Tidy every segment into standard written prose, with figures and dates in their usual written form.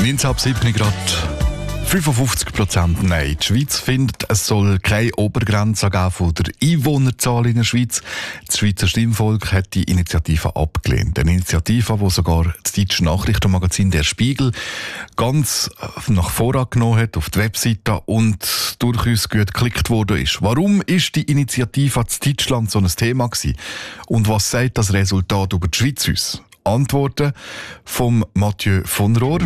19:07 Grad. 55% Nein. Die Schweiz findet, es soll keine Obergrenze geben von der Einwohnerzahl in der Schweiz. Das Schweizer Stimmvolk hat die Initiative abgelehnt. Eine Initiative, die sogar das deutsche Nachrichtenmagazin «Der Spiegel» ganz nach vorne genommen hat auf die Webseite und durchaus gut geklickt worden ist. Warum ist die Initiative in Deutschland so ein Thema gewesen? Und was sagt das Resultat über die Schweiz uns? Antworten vom Mathieu von Rohr.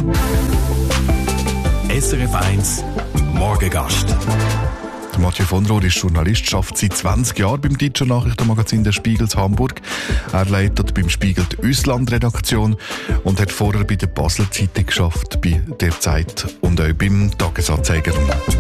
SRF 1 Morgengast. Der Mathieu von Rohr ist Journalist, arbeitet seit 20 Jahren beim deutschen Nachrichtenmagazin «Der Spiegel» in Hamburg. Er leitet beim Spiegel die Auslandredaktion und hat vorher bei der Basler Zeitung gearbeitet, bei «Der Zeit» und auch beim «Tagesanzeiger».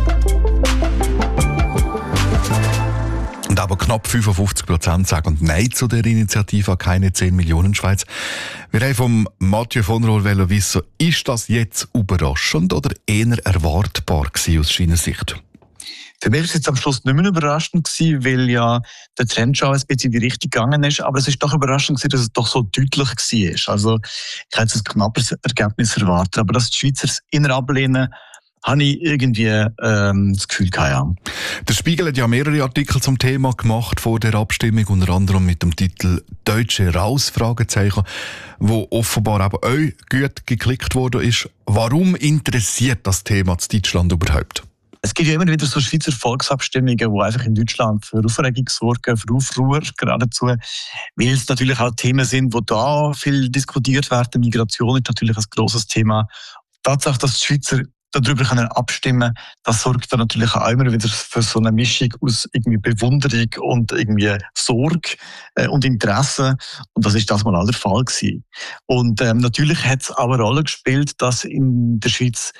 Und aber knapp 55% sagen Nein zu der Initiative «Keine 10 Millionen Schweiz». Wir haben vom Mathieu von Rohr wissen, ist das jetzt überraschend oder eher erwartbar gewesen aus seiner Sicht? Für mich war es jetzt am Schluss nicht mehr überraschend gewesen, weil ja der Trend schon ein bisschen in die Richtung gegangen ist. Aber es ist doch überraschend gewesen, dass es doch so deutlich war. Also ich hätte ein knappes Ergebnis erwartet. Aber dass die Schweizer es eher ablehnen, habe ich irgendwie das Gefühl gehabt, ja. Der Spiegel hat ja mehrere Artikel zum Thema gemacht vor der Abstimmung, unter anderem mit dem Titel «Deutsche raus?» wo offenbar eben auch gut geklickt worden ist. Warum interessiert das Thema in Deutschland überhaupt? Es gibt ja immer wieder so Schweizer Volksabstimmungen, die einfach in Deutschland für Aufregung sorgen, für Aufruhr geradezu, weil es natürlich auch Themen sind, die da viel diskutiert werden. Migration ist natürlich ein grosses Thema. Die Tatsache, dass die Schweizer darüber abstimmen können, das sorgt dann natürlich auch immer wieder für so eine Mischung aus irgendwie Bewunderung und irgendwie Sorge und Interesse. Und das ist das mal auch der Fall gewesen. Und natürlich hat es auch eine Rolle gespielt, dass in der Schweiz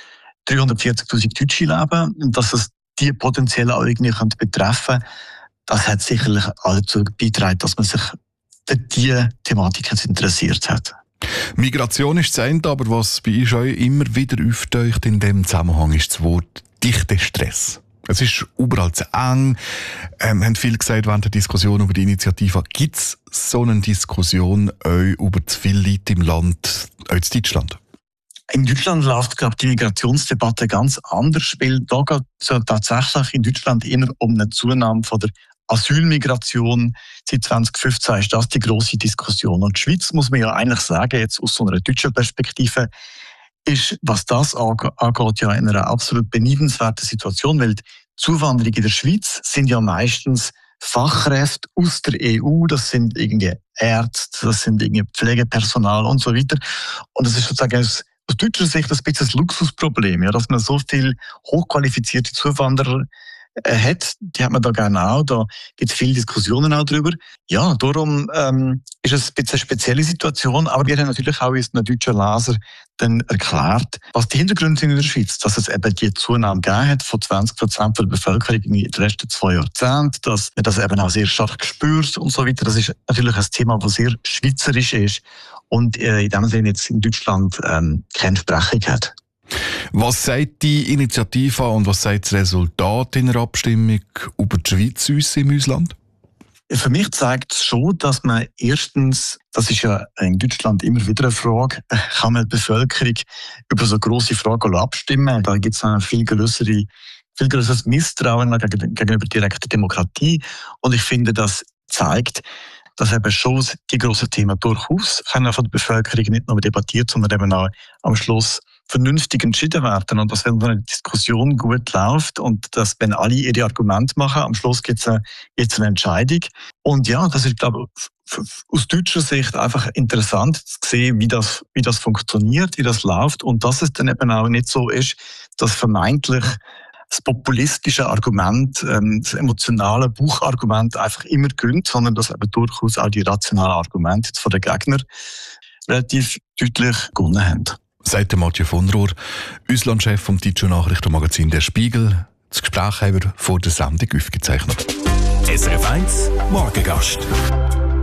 340'000 Deutsche leben und dass es die potenziell auch irgendwie betreffen könnte. Das hat sicherlich auch dazu beigetragen, dass man sich für diese Thematik interessiert hat. Migration ist das eine, aber was bei uns auch immer wieder auftaucht in dem Zusammenhang ist das Wort Dichtestress. Es ist überall zu eng. Haben viele gesagt während der Diskussion über die Initiative, gibt es so eine Diskussion auch über zu viele Leute im Land, auch in Deutschland? In Deutschland läuft, glaube ich, die Migrationsdebatte ganz anders, weil da geht es ja tatsächlich in Deutschland eher um eine Zunahme von der Asylmigration. Seit 2015 ist das die grosse Diskussion. Und die Schweiz, muss man ja eigentlich sagen, jetzt aus so einer deutschen Perspektive, ist, was das angeht, ja in einer absolut beneidenswerten Situation, weil die Zuwanderung in der Schweiz sind ja meistens Fachkräfte aus der EU, das sind irgendwie Ärzte, das sind irgendwie Pflegepersonal und so weiter. Und das ist sozusagen aus deutscher Sicht ein bisschen ein Luxusproblem, ja, dass man so viele hochqualifizierte Zuwanderer hat, die hat man da gerne auch, da gibt es viele Diskussionen auch drüber. Ja, darum ist es ein bisschen eine spezielle Situation, aber wir haben natürlich auch unseren deutschen Leser dann erklärt, was die Hintergründe sind in der Schweiz, dass es eben die Zunahme gegeben hat von 20% der Bevölkerung in den letzten 2 Jahrzehnten, dass man das eben auch sehr stark spürt und so weiter. Das ist natürlich ein Thema, das sehr schweizerisch ist und in dem Sinne jetzt in Deutschland keine Entsprechung hat. Was sagt die Initiative und was sagt das Resultat in der Abstimmung über die Schweiz uns im Ausland? Für mich zeigt es schon, dass man erstens, das ist ja in Deutschland immer wieder eine Frage, kann man die Bevölkerung über so grosse Fragen abstimmen? Da gibt es ein viel grösseres Misstrauen gegenüber direkter Demokratie. Und ich finde, das zeigt, dass eben schon die grossen Themen durchaus können von der Bevölkerung nicht nur debattiert, sondern eben auch am Schluss vernünftig entschieden werden. Und dass, wenn eine Diskussion gut läuft und dass, wenn alle ihre Argumente machen, am Schluss gibt es eine Entscheidung. Und ja, das ist, glaube ich, aus deutscher Sicht einfach interessant zu sehen, wie das funktioniert, wie das läuft und dass es dann eben auch nicht so ist, dass vermeintlich das populistische Argument, das emotionale Bauchargument einfach immer gewinnt, sondern dass eben durchaus auch die rationalen Argumente jetzt von den Gegnern relativ deutlich gewonnen haben. Sagt Mathieu von Rohr, Auslandschef vom deutschen Nachrichtenmagazin «Der Spiegel». Das Gespräch haben wir vor der Sendung aufgezeichnet. SRF 1 Morgengast.